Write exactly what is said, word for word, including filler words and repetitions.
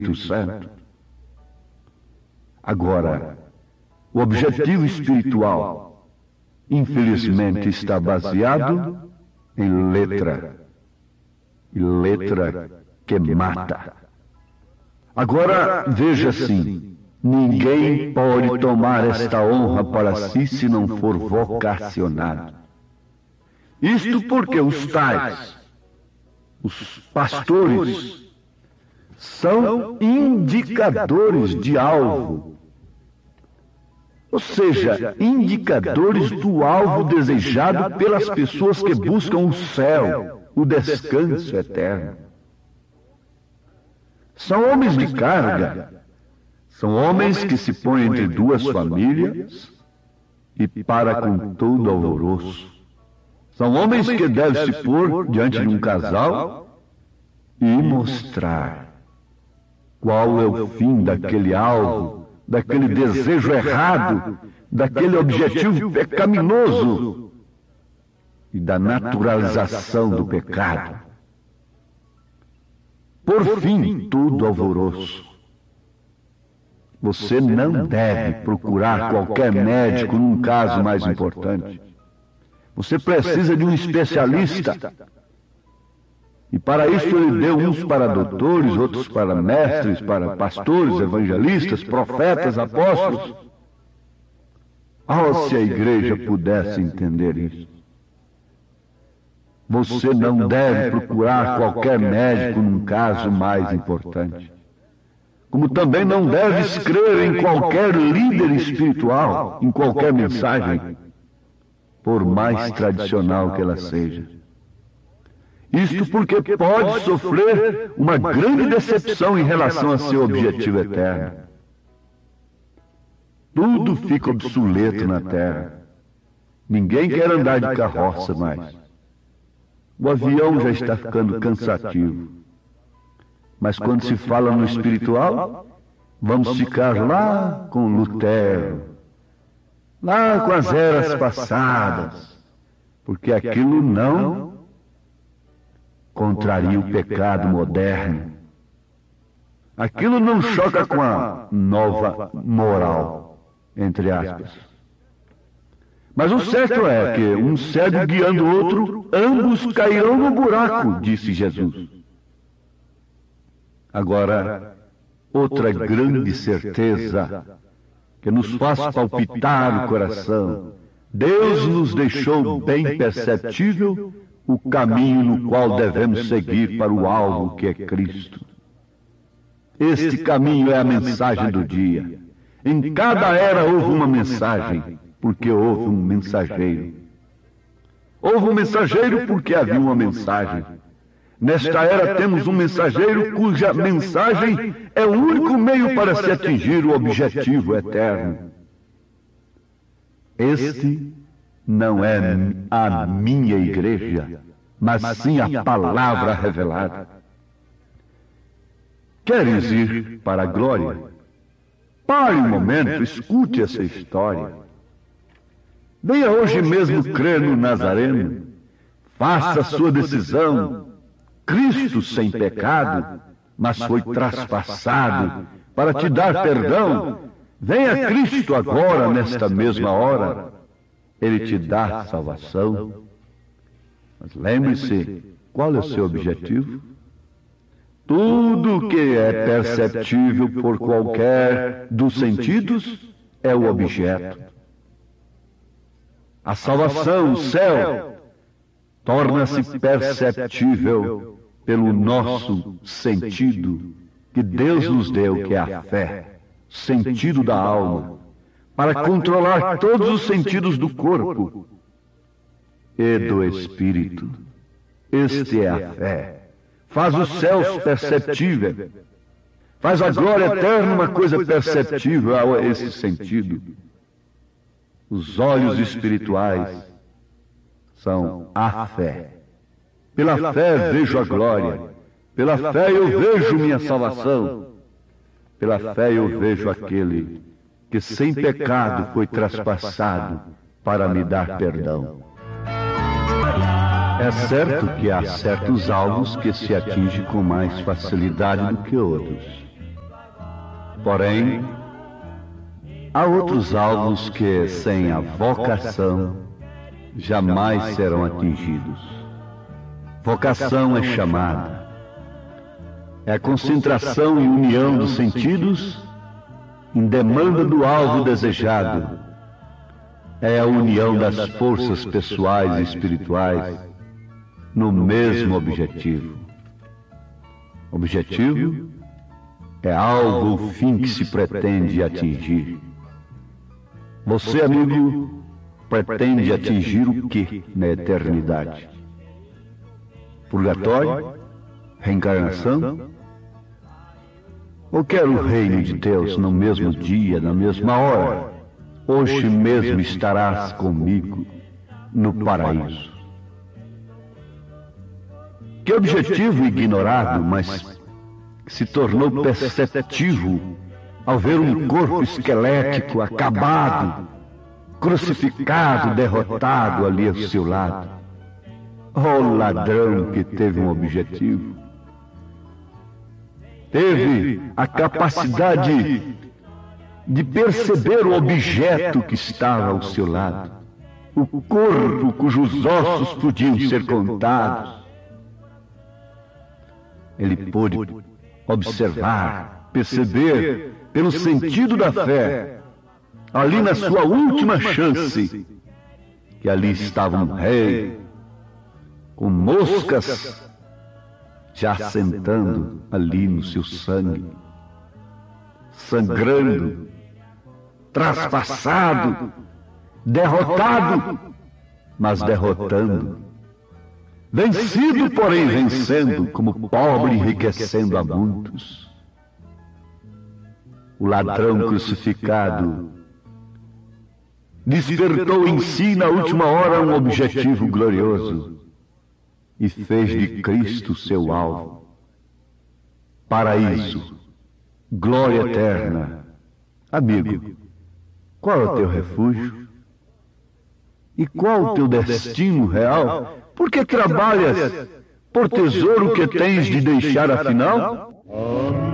Espírito Santo. Agora, o objetivo espiritual, infelizmente, está baseado em letra. E letra que mata. Agora, veja assim, ninguém pode tomar esta honra para si se não for vocacionado. Isto porque os tais, os pastores, são indicadores de alvo. Ou seja, indicadores do alvo desejado pelas pessoas que buscam o céu, o descanso eterno. São homens de carga, são homens que se põem entre duas famílias e para com todo alvoroço. São homens que devem se pôr diante de um casal e mostrar qual é o fim daquele alvo, daquele desejo errado, daquele objetivo pecaminoso e da naturalização do pecado. Por fim, tudo alvoroço. Você não deve procurar qualquer médico num caso mais importante. Você precisa de um especialista. E para isso ele deu uns para doutores, outros para mestres, para pastores, evangelistas, profetas, apóstolos. Oh, se a igreja pudesse entender isso. Você não deve procurar qualquer médico num caso mais importante. Como também não deves crer em qualquer líder espiritual, em qualquer mensagem, por mais tradicional que ela seja. Isto porque pode sofrer uma grande decepção em relação a seu objetivo eterno. Tudo fica obsoleto na terra. Ninguém quer andar de carroça mais. O avião já está ficando cansativo. Mas quando se fala no espiritual, vamos ficar lá com Lutero, lá com as eras passadas, porque aquilo não contraria o pecado moderno. Aquilo não choca com a nova moral, entre aspas. Mas o certo é que um cego guiando o outro, ambos cairão no buraco, disse Jesus. Agora, outra grande certeza que nos faz palpitar o coração: Deus nos deixou bem perceptível o caminho no qual devemos seguir para o alvo que é Cristo. Este caminho é a mensagem do dia. Em cada era houve uma mensagem, porque houve um mensageiro. Houve um mensageiro porque havia uma mensagem. Nesta era temos um mensageiro cuja mensagem é o único meio para se atingir o objetivo eterno. Este não é a minha igreja, mas sim a palavra revelada. Queres ir para a glória? Pare um momento, escute essa história. Venha hoje mesmo crer no Nazareno. Faça a sua decisão. Cristo sem pecado, mas foi traspassado para te dar perdão. Venha Cristo agora, nesta mesma hora. Ele te dá salvação. Mas lembre-se, qual é o seu objetivo? Tudo que é perceptível por qualquer dos sentidos é o objeto. A salvação, o céu, torna-se perceptível pelo nosso sentido que Deus nos deu, que é a fé, sentido da alma, para controlar todos os sentidos do corpo e do espírito. Este é a fé. Faz os céus perceptível. Faz a glória eterna uma coisa perceptível a esse sentido. Os olhos espirituais são a fé. Pela fé vejo a glória. Pela fé eu vejo minha salvação. Pela fé eu vejo aquele que sem pecado foi traspassado para me dar perdão. É certo que há certos alvos que se atingem com mais facilidade do que outros. Porém, há outros alvos que, sem a vocação, jamais serão atingidos. Vocação é chamada. É a concentração e união dos sentidos em demanda do alvo desejado. É a união das forças pessoais e espirituais no mesmo objetivo. Objetivo é algo ou fim que se pretende atingir. Você, amigo, pretende atingir o que na eternidade? Purgatório? Reencarnação? Ou quer o reino de Deus no mesmo dia, na mesma hora? Hoje mesmo estarás comigo no paraíso. Que objetivo ignorado, mas se tornou perceptivo ao ver um corpo esquelético, acabado, crucificado, derrotado ali ao seu lado. Oh, ladrão que teve um objetivo. Teve a capacidade de perceber o objeto que estava ao seu lado. O corpo cujos ossos podiam ser contados. Ele pôde observar, perceber, pelo sentido da fé, ali na sua última chance, que ali estava um rei, com moscas já sentando ali no seu sangue, sangrando, traspassado, derrotado, mas derrotando, vencido, porém vencendo, como pobre enriquecendo a muitos. O ladrão crucificado despertou em si na última hora um objetivo glorioso e fez de Cristo seu alvo. Paraíso, glória eterna. Amigo, qual é o teu refúgio? E qual o teu destino real? Por que trabalhas por tesouro que tens de deixar afinal?